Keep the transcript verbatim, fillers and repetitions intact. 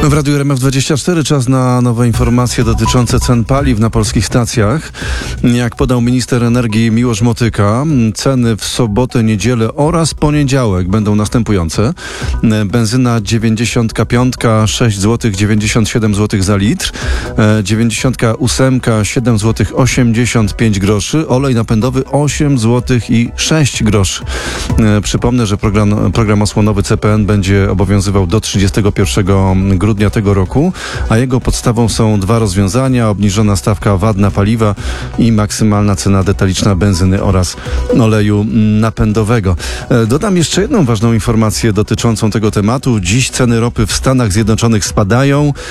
W Radiu R M F dwadzieścia cztery czas na nowe informacje dotyczące cen paliw na polskich stacjach. Jak podał minister energii Miłosz Motyka, ceny w sobotę, niedzielę oraz poniedziałek będą następujące. Benzyna dziewięćdziesiąt pięć, sześć złotych dziewięćdziesiąt siedem złotych za litr, dziewięćdziesiąt osiem, siedem złotych osiemdziesiąt pięć groszy, olej napędowy osiem złotych i sześć groszy. Przypomnę, że program, program osłonowy C P N będzie obowiązywał do trzydziestego pierwszego grudnia tego roku, a jego podstawą są dwa rozwiązania: obniżona stawka V A T na paliwa i maksymalna cena detaliczna benzyny oraz oleju napędowego. Dodam jeszcze jedną ważną informację dotyczącą tego tematu. Dziś ceny ropy w Stanach Zjednoczonych spadają.